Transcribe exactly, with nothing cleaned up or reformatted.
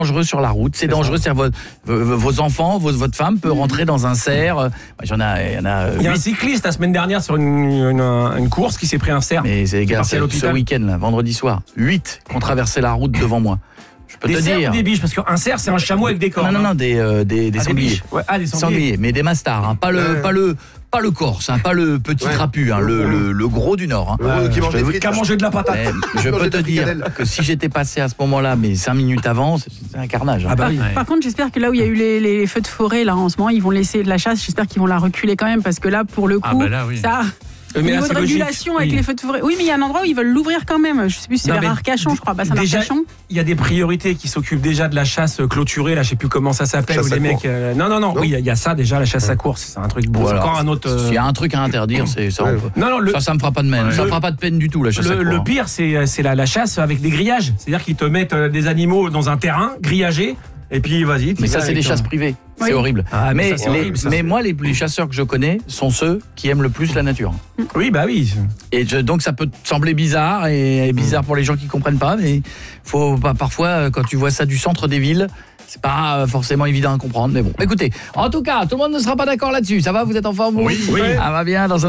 dangereux sur la route, c'est dangereux, c'est-à-dire vos, vos enfants, vos, votre femme peut rentrer dans un cerf. J'en ai, il y en a. Il y a un cycliste la semaine dernière sur une, une, une course qui s'est pris un cerf. Mais c'est gars, ce week-end, là, vendredi soir, huit qui ont traversé la route devant moi. Je peux des te cerfs dire. Ou des biches, parce qu'un cerf c'est un chameau avec des cornes. Non non non, des euh, des, des ah, sangliers. Des ouais. Ah des sangliers. sangliers, mais des mastards, hein, pas le ouais. pas le pas le corse, hein, pas le petit ouais. trapu, hein, le, le, le gros du Nord. Hein. Ouais, qui mange des frites, qui a mangé de la patate. Je peux te dire que si j'étais passé à ce moment-là, mais cinq minutes avant, c'est un carnage. Hein. Ah bah oui. Par contre, j'espère que là où il y a eu les, les feux de forêt, là en ce moment, ils vont laisser de la chasse. J'espère qu'ils vont la reculer quand même, parce que là, pour le coup, ah bah là, oui. ça. Au niveau de régulation avec oui. les feux de forêt. Oui, mais il y a un endroit où ils veulent l'ouvrir quand même. Je sais plus si c'est vers Arcachon, je crois. Bah, c'est Arcachon. Il y a des priorités qui s'occupent déjà de la chasse clôturée. Là, je sais plus comment ça s'appelle. Où les mecs. Euh, non, non, non. non. Oui, il y, y a ça déjà, la chasse à course. C'est un truc. Bon, c'est encore un autre. Euh... S'il y a un truc à interdire, c'est ça. Ouais. Non, non, le... ça, ça me fera pas de peine. Le... Ça me fera pas de peine du tout la chasse le, à course. Le pire, c'est, c'est la, la chasse avec des grillages. C'est-à-dire qu'ils te mettent des animaux dans un terrain grillagé. Et puis vas-y. Mais ça, c'est des chasses privées. Oui. C'est horrible. Ah, mais mais, ça, les, horrible, ça, mais moi, les, les chasseurs que je connais sont ceux qui aiment le plus la nature. Oui, bah oui. Et je, donc ça peut te sembler bizarre et, et bizarre pour les gens qui comprennent pas, mais faut bah, parfois quand tu vois ça du centre des villes, c'est pas forcément évident à comprendre. Mais bon, écoutez, en tout cas, tout le monde ne sera pas d'accord là-dessus. Ça va, vous êtes en forme? Oui. oui. Ah va bien dans un